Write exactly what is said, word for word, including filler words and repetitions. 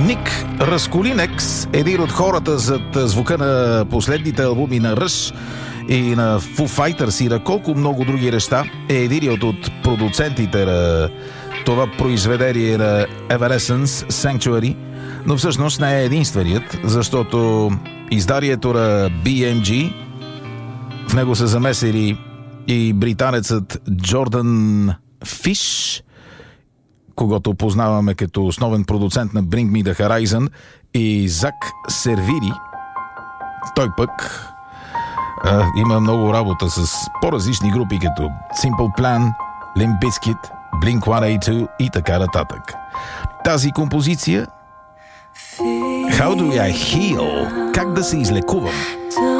Ник Разколинекс, един от хората зад звука на последните албуми на Rush и на Foo Fighters и на колко много други неща, е един от продуцентите на това произведение на Evanescence, Sanctuary, но всъщност не е единственият, защото изданието на Би Ем Джи, в него са замесили и британецът Джордан Фиш, когото познаваме като основен продуцент на Bring Me The Horizon, и Зак Сервири. Той пък а, има много работа с по-различни групи, като Simple Plan, Limp Bizkit, Blink едно осем две и така нататък. Тази композиция How Do I Heal? Как да се излекувам?